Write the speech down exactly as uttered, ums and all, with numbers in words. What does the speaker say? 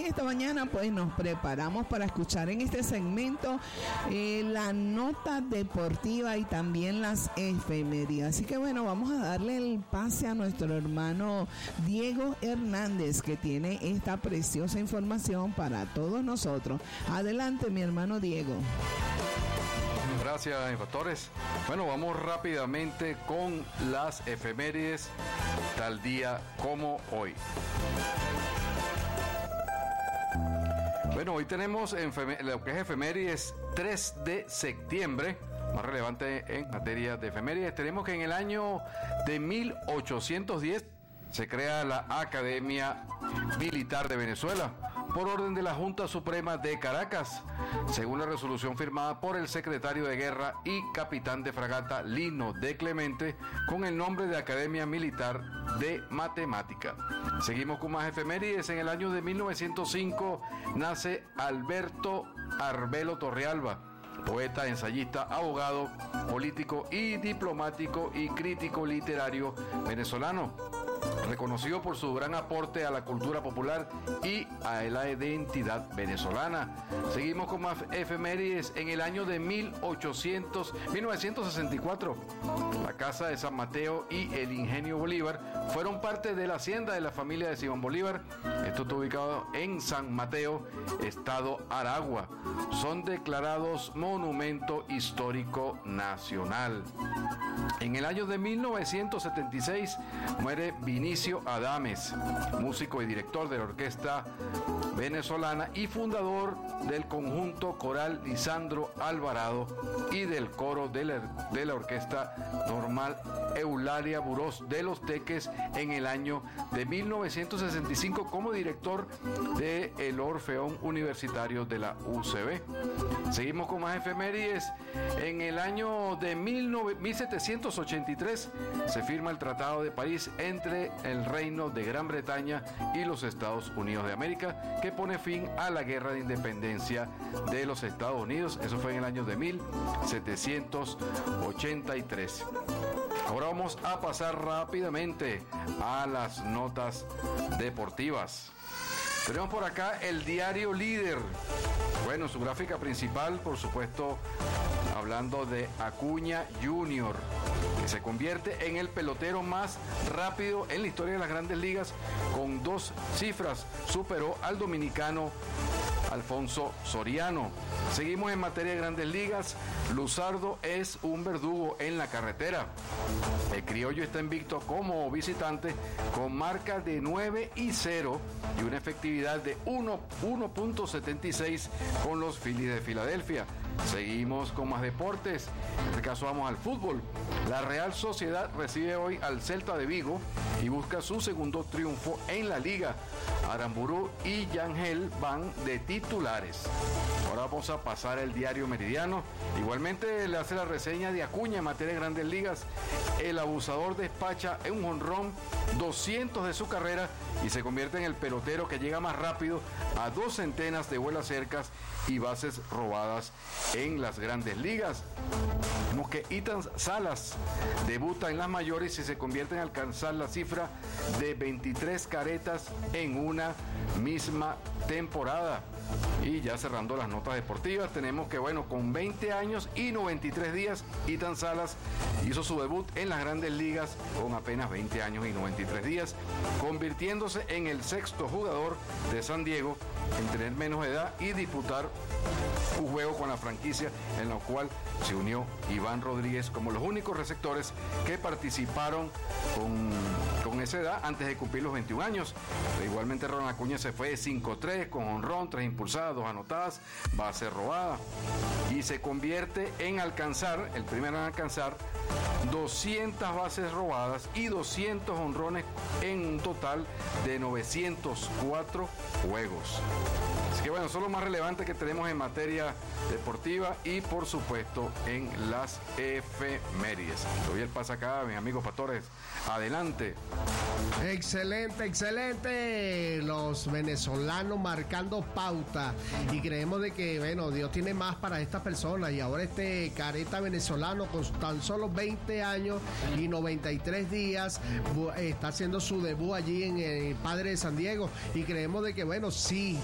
esta mañana pues nos preparamos para escuchar en este segmento eh, la nota deportiva y también las efemérides. Así que bueno, vamos a darle el pase a nuestro hermano Diego Hernández, que tiene esta preciosa información para todos nosotros. Adelante, mi hermano Diego. Gracias, pastores. Bueno, vamos rápidamente con las efemérides tal día como hoy. Bueno, hoy tenemos efem- lo que es efemérides tres de septiembre, más relevante en materia de efemérides. Tenemos que en el año de mil ochocientos diez se crea la Academia Militar de Venezuela por orden de la Junta Suprema de Caracas, según la resolución firmada por el secretario de Guerra y capitán de fragata Lino de Clemente, con el nombre de Academia Militar de Matemática. Seguimos con más efemérides. En el año de mil novecientos cinco nace Alberto Arbelo Torrealba, poeta, ensayista, abogado, político y diplomático y crítico literario venezolano, reconocido por su gran aporte a la cultura popular y a la identidad venezolana. Seguimos con más efemérides. En el año de mil ochocientos, mil novecientos sesenta y cuatro, la Casa de San Mateo y el Ingenio Bolívar fueron parte de la hacienda de la familia de Simón Bolívar. Esto está ubicado en San Mateo, estado Aragua. Son declarados Monumento Histórico Nacional. En el año de mil novecientos setenta y seis muere Vinicio Adames, músico y director de la orquesta venezolana y fundador del conjunto coral Lisandro Alvarado y del coro de la, de la orquesta normal Eulalia Burós de Los Teques en el año de mil novecientos sesenta y cinco como director del Orfeón Universitario de la U C B. Seguimos con más efemérides. En el año de mil setecientos ochenta y tres se firma el Tratado de París entre el Reino de Gran Bretaña y los Estados Unidos de América, que pone fin a la Guerra de Independencia de los Estados Unidos. Eso fue en el año de mil setecientos ochenta y tres. Ahora vamos a pasar rápidamente a las notas deportivas. Tenemos por acá el diario Líder. Bueno, su gráfica principal, por supuesto, hablando de Acuña junior, que se convierte en el pelotero más rápido en la historia de las Grandes Ligas, con dos cifras. Superó al dominicano Alfonso Soriano. Seguimos en materia de Grandes Ligas. Luzardo es un verdugo en la carretera. El criollo está invicto como visitante con marca de nueve y cero y una efectividad de uno punto setenta y seis con los Phillies de Filadelfia. Seguimos con más deportes. En este caso vamos al fútbol. La Real Sociedad recibe hoy al Celta de Vigo y busca su segundo triunfo en la liga. Aramburu y Yangel van de titulares. Ahora vamos a pasar al diario Meridiano. Igualmente le hace la reseña de Acuña en materia de Grandes Ligas. El abusador despacha en un jonrón doscientos de su carrera y se convierte en el pelotero que llega más rápido a dos centenas de vuelas cercas y bases robadas en las Grandes Ligas. Vemos que Ethan Salas debuta en las mayores y se convierte en alcanzar la cifra de veintitrés caretas en una misma temporada. Y ya cerrando las notas deportivas, tenemos que, bueno, con veinte años y noventa y tres días, Ethan Salas hizo su debut en las Grandes Ligas con apenas veinte años y noventa y tres días, convirtiéndose en el sexto jugador de San Diego en tener menos edad y disputar un juego con la franquicia, en lo cual se unió Iván Rodríguez como los únicos receptores que participaron con, con esa edad antes de cumplir los veintiún años. Pero igualmente Ronald Acuña se fue de cinco tres con honrón, tres impulsadas, dos anotadas, base robada, y se convierte en alcanzar, el primero en alcanzar doscientas bases robadas y doscientos honrones en un total de novecientos cuatro juegos. Así que bueno, son lo más relevante que tenemos en materia deportiva y por supuesto en las efemérides. Le doy el paso acá a mis amigos pastores. Adelante. Excelente, excelente. Los venezolanos marcando pauta y creemos de que, bueno, Dios tiene más para estas personas. Y ahora este careta venezolano con tan solo veinte años y noventa y tres días está haciendo su debut allí en el Padre de San Diego y creemos de que, bueno, sí,